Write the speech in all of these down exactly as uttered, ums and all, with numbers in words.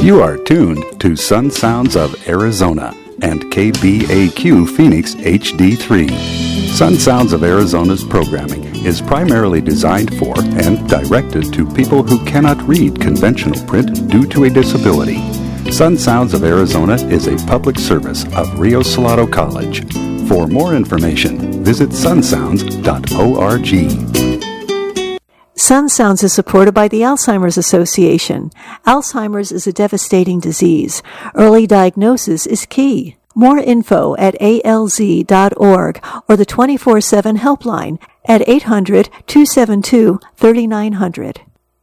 You are tuned to Sun Sounds of Arizona and K B A Q Phoenix H D three. Sun Sounds of Arizona's programming is primarily designed for and directed to people who cannot read conventional print due to a disability. Sun Sounds of Arizona is a public service of Rio Salado College. For more information, visit sun sounds dot org. Sun Sounds is supported by the Alzheimer's Association. Alzheimer's is a devastating disease. Early diagnosis is key. More info at A L Z dot org or the twenty-four seven helpline at eight hundred, two seven two, three nine zero zero.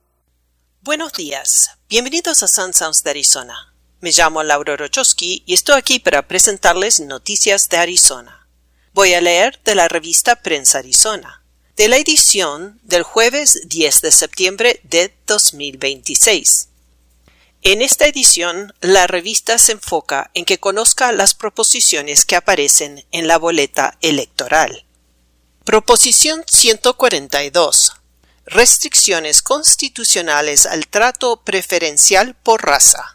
Buenos días. Bienvenidos a Sun Sounds de Arizona. Me llamo Laura Rochowski y estoy aquí para presentarles noticias de Arizona. Voy a leer de la revista Prensa Arizona, de la edición del jueves diez de septiembre de dos mil veintiséis. En esta edición, la revista se enfoca en que conozca las proposiciones que aparecen en la boleta electoral. Proposición ciento cuarenta y dos. Restricciones constitucionales al trato preferencial por raza.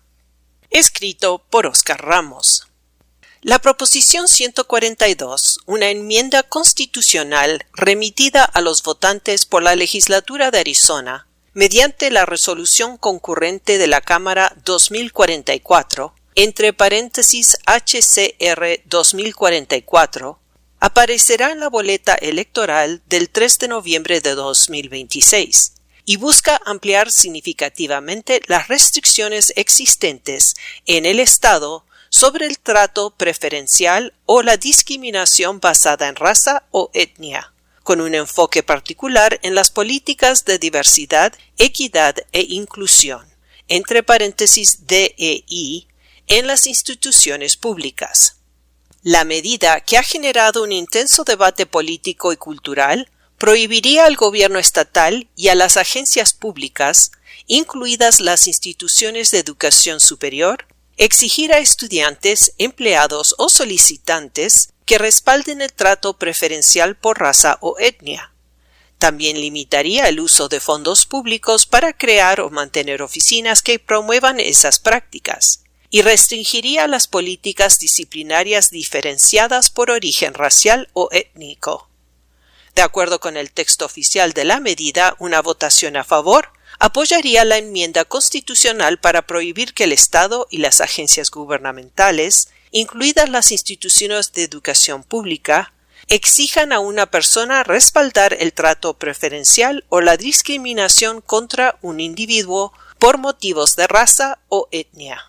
Escrito por Oscar Ramos. La Proposición ciento cuarenta y dos, una enmienda constitucional remitida a los votantes por la legislatura de Arizona, mediante la resolución concurrente de la Cámara dos mil cuarenta y cuatro, entre paréntesis H C R dos mil cuarenta y cuatro, aparecerá en la boleta electoral del tres de noviembre de dos mil veintiséis y busca ampliar significativamente las restricciones existentes en el Estado sobre el trato preferencial o la discriminación basada en raza o etnia, con un enfoque particular en las políticas de diversidad, equidad e inclusión, entre paréntesis D E I, en las instituciones públicas. La medida, que ha generado un intenso debate político y cultural, prohibiría al gobierno estatal y a las agencias públicas, incluidas las instituciones de educación superior, exigir a estudiantes, empleados o solicitantes que respalden el trato preferencial por raza o etnia. También limitaría el uso de fondos públicos para crear o mantener oficinas que promuevan esas prácticas, y restringiría las políticas disciplinarias diferenciadas por origen racial o étnico. De acuerdo con el texto oficial de la medida, una votación a favor apoyaría la enmienda constitucional para prohibir que el Estado y las agencias gubernamentales, incluidas las instituciones de educación pública, exijan a una persona respaldar el trato preferencial o la discriminación contra un individuo por motivos de raza o etnia.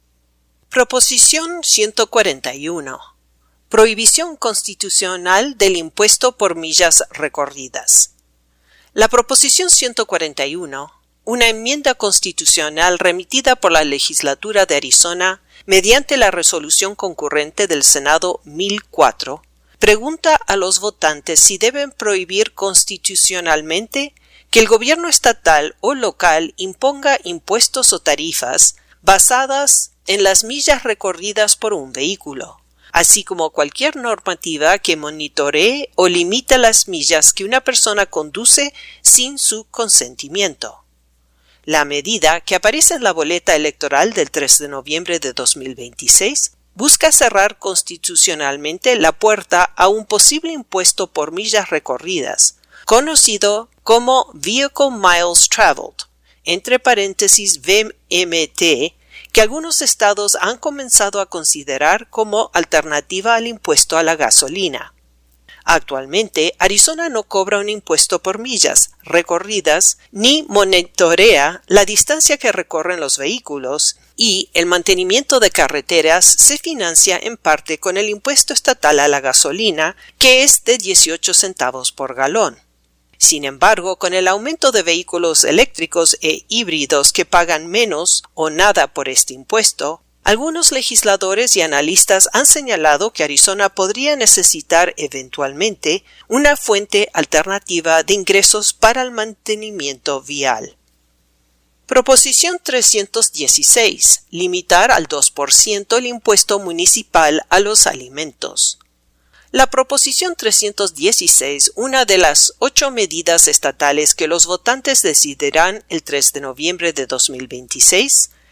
Proposición ciento cuarenta y uno. Prohibición constitucional del impuesto por millas recorridas. La Proposición ciento cuarenta y uno, una enmienda constitucional remitida por la legislatura de Arizona mediante la resolución concurrente del Senado mil cuatro, pregunta a los votantes si deben prohibir constitucionalmente que el gobierno estatal o local imponga impuestos o tarifas basadas en las millas recorridas por un vehículo, así como cualquier normativa que monitoree o limite las millas que una persona conduce sin su consentimiento. La medida, que aparece en la boleta electoral del tres de noviembre de dos mil veintiséis, busca cerrar constitucionalmente la puerta a un posible impuesto por millas recorridas, conocido como Vehicle Miles Traveled, entre paréntesis V M T, que algunos estados han comenzado a considerar como alternativa al impuesto a la gasolina. Actualmente, Arizona no cobra un impuesto por millas recorridas ni monitorea la distancia que recorren los vehículos, y el mantenimiento de carreteras se financia en parte con el impuesto estatal a la gasolina, que es de dieciocho centavos por galón. Sin embargo, con el aumento de vehículos eléctricos e híbridos que pagan menos o nada por este impuesto, algunos legisladores y analistas han señalado que Arizona podría necesitar eventualmente una fuente alternativa de ingresos para el mantenimiento vial. Proposición trescientos dieciséis. Limitar al dos por ciento el impuesto municipal a los alimentos. La Proposición trescientos dieciséis, una de las ocho medidas estatales que los votantes decidirán el tres de noviembre de dos mil veintiséis,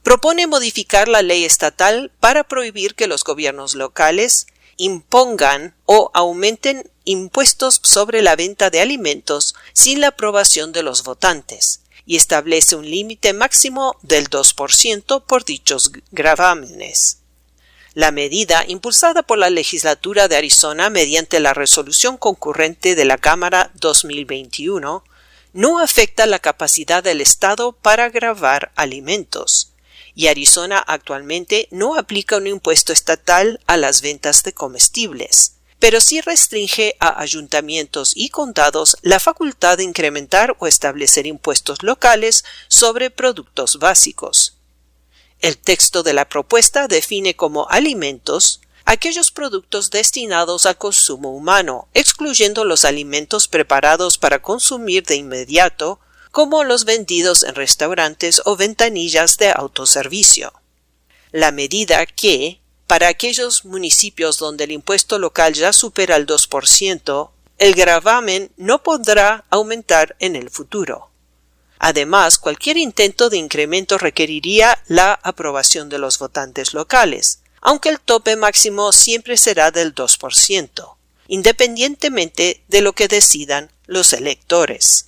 propone modificar la ley estatal para prohibir que los gobiernos locales impongan o aumenten impuestos sobre la venta de alimentos sin la aprobación de los votantes, y establece un límite máximo del dos por ciento por dichos gravámenes. La medida, impulsada por la legislatura de Arizona mediante la resolución concurrente de la Cámara dos mil veintiuno, no afecta la capacidad del Estado para gravar alimentos, y Arizona actualmente no aplica un impuesto estatal a las ventas de comestibles, pero sí restringe a ayuntamientos y condados la facultad de incrementar o establecer impuestos locales sobre productos básicos. El texto de la propuesta define como alimentos aquellos productos destinados al consumo humano, excluyendo los alimentos preparados para consumir de inmediato, como los vendidos en restaurantes o ventanillas de autoservicio. La medida que, para aquellos municipios donde el impuesto local ya supera el dos por ciento, el gravamen no podrá aumentar en el futuro. Además, cualquier intento de incremento requeriría la aprobación de los votantes locales, aunque el tope máximo siempre será del dos por ciento, independientemente de lo que decidan los electores.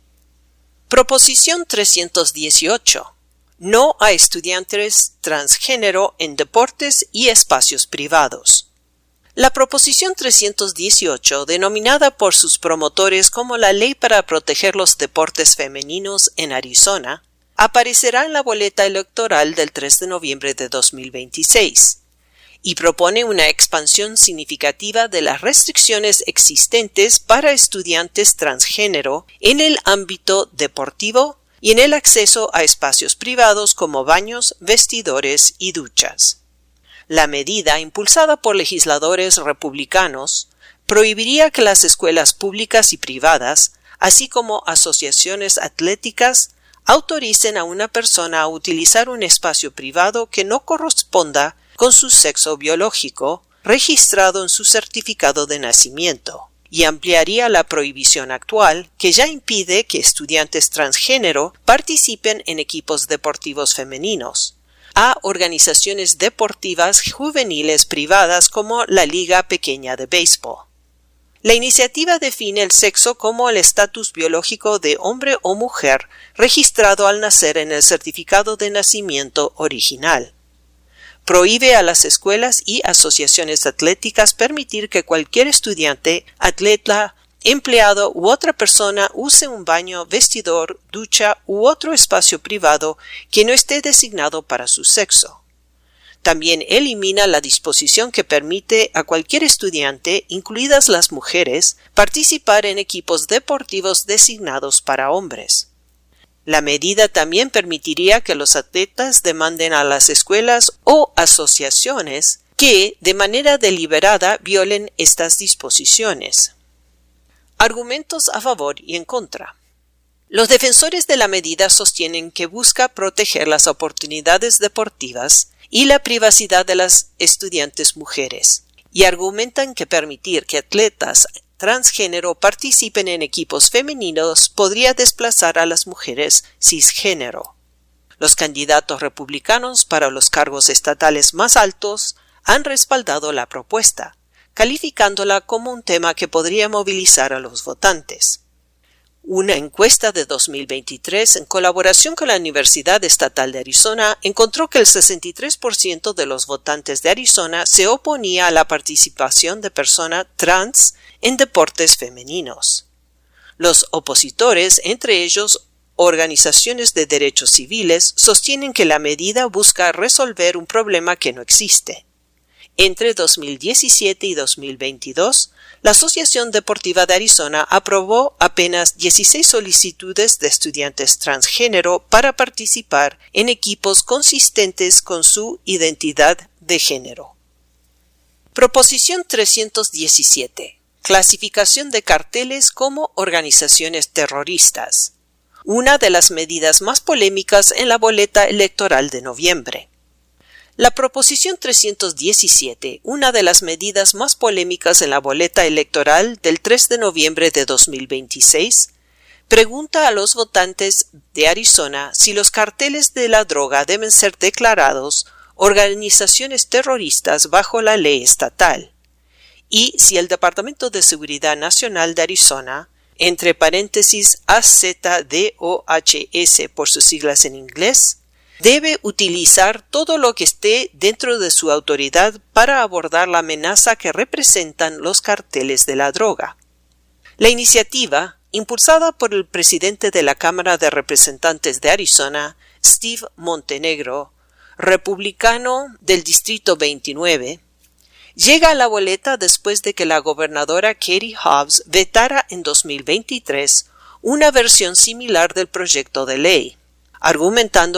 Proposición trescientos dieciocho. No a estudiantes transgénero en deportes y espacios privados. La Proposición trescientos dieciocho, denominada por sus promotores como la Ley para proteger los deportes femeninos en Arizona, aparecerá en la boleta electoral del tres de noviembre de dos mil veintiséis y propone una expansión significativa de las restricciones existentes para estudiantes transgénero en el ámbito deportivo y en el acceso a espacios privados como baños, vestidores y duchas. La medida, impulsada por legisladores republicanos, prohibiría que las escuelas públicas y privadas, así como asociaciones atléticas, autoricen a una persona a utilizar un espacio privado que no corresponda con su sexo biológico registrado en su certificado de nacimiento, y ampliaría la prohibición actual que ya impide que estudiantes transgénero participen en equipos deportivos femeninos, a organizaciones deportivas juveniles privadas como la Liga Pequeña de Béisbol. La iniciativa define el sexo como el estatus biológico de hombre o mujer registrado al nacer en el certificado de nacimiento original. Prohíbe a las escuelas y asociaciones atléticas permitir que cualquier estudiante, atleta, empleado u otra persona use un baño, vestidor, ducha u otro espacio privado que no esté designado para su sexo. También elimina la disposición que permite a cualquier estudiante, incluidas las mujeres, participar en equipos deportivos designados para hombres. La medida también permitiría que los atletas demanden a las escuelas o asociaciones que, de manera deliberada, violen estas disposiciones. Argumentos a favor y en contra. Los defensores de la medida sostienen que busca proteger las oportunidades deportivas y la privacidad de las estudiantes mujeres, y argumentan que permitir que atletas transgénero participen en equipos femeninos podría desplazar a las mujeres cisgénero. Los candidatos republicanos para los cargos estatales más altos han respaldado la propuesta, calificándola como un tema que podría movilizar a los votantes. Una encuesta de dos mil veintitrés, en colaboración con la Universidad Estatal de Arizona, encontró que el sesenta y tres por ciento de los votantes de Arizona se oponía a la participación de personas trans en deportes femeninos. Los opositores, entre ellos organizaciones de derechos civiles, sostienen que la medida busca resolver un problema que no existe. Entre dos mil diecisiete y dos mil veintidós, la Asociación Deportiva de Arizona aprobó apenas dieciséis solicitudes de estudiantes transgénero para participar en equipos consistentes con su identidad de género. Proposición trescientos diecisiete. Clasificación de carteles como organizaciones terroristas. Una de las medidas más polémicas en la boleta electoral de noviembre. La Proposición trescientos diecisiete, una de las medidas más polémicas en la boleta electoral del tres de noviembre de dos mil veintiséis, pregunta a los votantes de Arizona si los carteles de la droga deben ser declarados organizaciones terroristas bajo la ley estatal, y si el Departamento de Seguridad Nacional de Arizona, entre paréntesis A Z D O H S por sus siglas en inglés, debe utilizar todo lo que esté dentro de su autoridad para abordar la amenaza que representan los carteles de la droga. La iniciativa, impulsada por el presidente de la Cámara de Representantes de Arizona, Steve Montenegro, republicano del Distrito veintinueve, llega a la boleta después de que la gobernadora Katie Hobbs vetara en dos mil veintitrés una versión similar del proyecto de ley, argumentando